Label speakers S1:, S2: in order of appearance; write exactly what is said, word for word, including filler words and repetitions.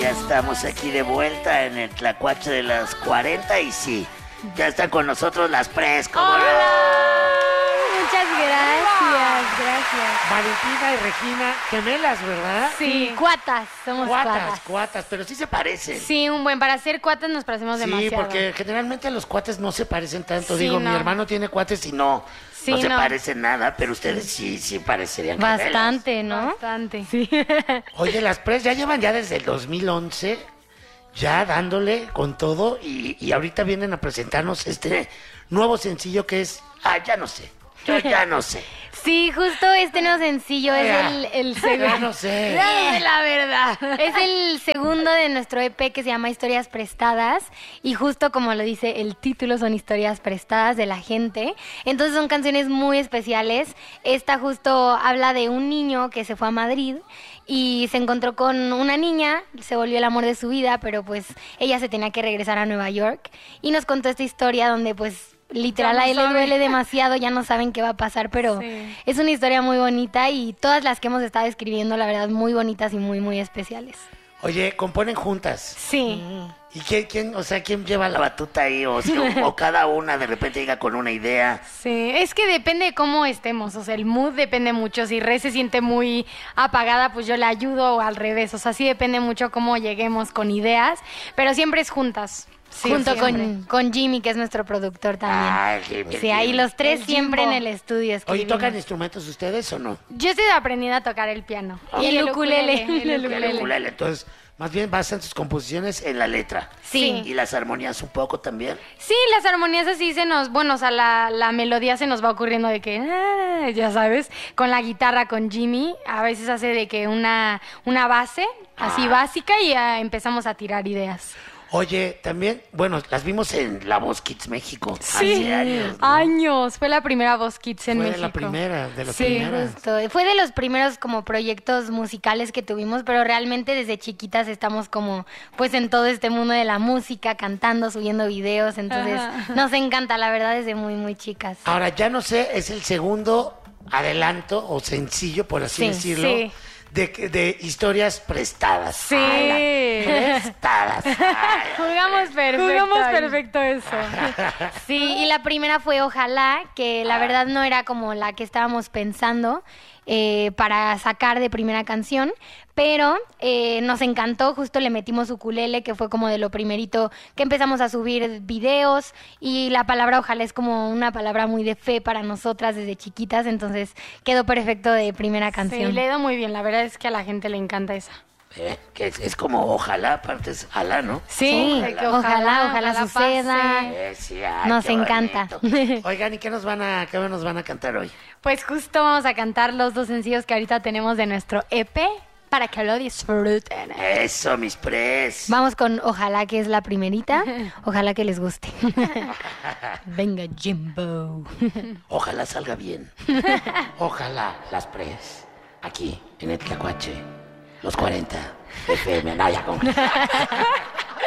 S1: ya estamos aquí de vuelta en el Tlacuache de las cuarenta y sí, ya están con nosotros las Pres. ¿Cómo no?
S2: Muchas gracias, gracias.
S3: Valentina y Regina, gemelas, ¿verdad?
S2: Sí, cuatas, somos
S3: Cuatas,
S2: cuatas.
S3: cuatas, pero sí se parecen.
S2: Sí, un buen, para ser cuatas nos parecemos
S3: Sí,
S2: demasiado.
S3: porque generalmente los cuates no se parecen tanto.
S2: Sí,
S3: Digo,
S2: no.
S3: mi hermano tiene cuates y no,
S2: Sí,
S1: no se
S2: no.
S1: parecen nada, pero ustedes sí, sí parecerían gemelas.
S2: Bastante, ¿no? Bastante. Sí.
S3: Oye, las Pres ya llevan ya desde el dos mil once, ya dándole con todo, y, y ahorita vienen a presentarnos este nuevo sencillo que es Ah, ya no sé.
S1: Yo ya no sé.
S2: Sí, justo este nuevo sencillo es
S3: Ya.
S2: el, el
S3: Ya
S2: segundo.
S3: no sé.
S2: La verdad. Es el segundo de nuestro E P que se llama Historias Prestadas. Y justo como lo dice el título, son historias prestadas de la gente. Entonces son canciones muy especiales. Esta justo habla de un niño que se fue a Madrid y se encontró con una niña, se volvió el amor de su vida, pero pues ella se tenía que regresar a Nueva York. Y nos contó esta historia donde pues literal
S4: Ya no
S2: a él le
S4: sabe.
S2: duele demasiado, ya no saben qué va a pasar, pero
S4: Sí.
S2: es una historia muy bonita y todas las que hemos estado escribiendo, la verdad, muy bonitas y muy, muy especiales.
S3: Oye, componen juntas.
S2: Sí.
S3: ¿Y quién, quién, o sea, quién lleva
S1: La
S3: la batuta?
S1: batuta ahí, o, sea, o cada una de repente llega con una idea.
S4: Sí, es que depende de cómo estemos, o sea, el mood depende mucho. Si Re se siente muy apagada, pues yo le ayudo o al revés. O sea, sí depende mucho cómo lleguemos con ideas, pero siempre es juntas. Sí,
S2: Junto
S4: siempre.
S2: con, con Jimmy, que es nuestro productor también.
S1: Ay, Jimmy,
S2: Sí, ahí
S1: Jimmy.
S2: los tres
S4: El
S2: siempre
S4: Jimbo.
S2: en el estudio
S3: Oye,
S2: escribimos.
S3: ¿tocan instrumentos ustedes o no?
S4: Yo estoy aprendiendo a tocar el piano.
S2: Y el ukulele.
S4: el
S1: Y el
S4: ukulele.
S1: ukulele,
S3: Entonces, más bien basan sus composiciones en
S1: en la letra.
S2: Sí.
S1: Y las armonías un poco también.
S4: Sí, las armonías así se nos, bueno, o sea, la, la melodía se nos va ocurriendo de que, ah, ya sabes, con la guitarra, con Jimmy, a veces hace de que una, una base así básica y ya empezamos a tirar ideas.
S3: Oye, también, bueno, las vimos en
S1: La Voz Kids México.
S4: Sí,
S1: Hace años. ¿no?
S4: años, fue la primera Voz Kids en
S3: Fue
S4: México.
S3: la primera, de las
S2: Sí,
S3: primeras.
S2: justo. Fue de los primeros como proyectos musicales que tuvimos, pero realmente desde chiquitas estamos como pues en todo este mundo de la música, cantando, subiendo videos, entonces
S4: Ajá.
S2: nos encanta, la verdad, desde muy, muy chicas.
S3: Ahora, ya no sé, es el segundo adelanto o sencillo, por así
S2: Sí,
S3: decirlo,
S4: sí.
S3: de, que- de historias prestadas.
S4: Sí.
S1: Prestadas. Ay,
S4: Jugamos perfecto. Jugamos
S2: ahí.
S4: perfecto eso.
S2: Sí, y la primera fue Ojalá, que la verdad no era como la que estábamos pensando eh, para sacar de primera canción, pero eh, nos encantó, justo le metimos ukulele, que fue como de lo primerito que empezamos a subir videos, y la palabra Ojalá es como una palabra muy de fe para nosotras desde chiquitas, entonces quedó perfecto de primera
S4: Sí,
S2: canción.
S4: le ha ido muy bien. La verdad es que a la gente le encanta esa.
S1: ¿eh? Que es, es como ojalá, aparte es alá, ¿no?
S2: Sí,
S4: de que
S2: ojalá,
S4: ojalá,
S2: ojalá,
S4: ojalá
S2: suceda.
S4: pase.
S1: Eh, sí, ay,
S2: Nos
S1: qué
S2: encanta.
S1: bonito.
S3: Oigan, ¿y qué nos van a, qué nos van a cantar hoy?
S4: Pues justo vamos a cantar los dos sencillos que ahorita tenemos de nuestro E P para que lo disfruten.
S1: Eso, mis Pres.
S2: Vamos con Ojalá, que es la primerita. Ojalá que les guste. Venga, Jimbo.
S1: Ojalá salga bien.
S3: Ojalá.
S1: Las Pres. Aquí, en el Tlacuache. Los cuarenta. F M. Naya con...